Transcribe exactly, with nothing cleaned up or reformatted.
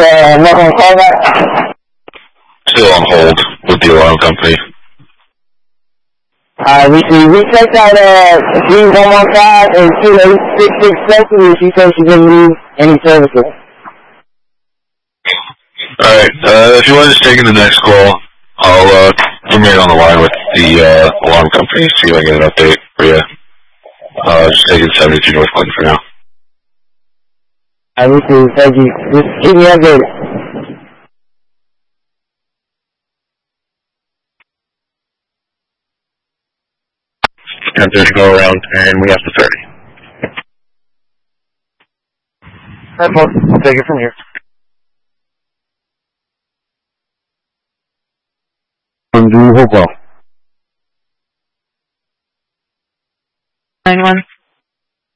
uh, not on call back? Still on hold with the alarm company. Uh, we see, we checked out, uh, G one one five and two eight six six seven, she said she didn't need any services. Alright, uh, if you want to just take in the next call, I'll, uh, remain on the line with the, uh, alarm company, see if I can get an update for you. Uh, just taking seventy-two North Clinton for now. I need to thank you. Just keep me updated. And there's go around, and we have the thirty. Alright, folks, I'll take it from here. Undo Hopewell. nine one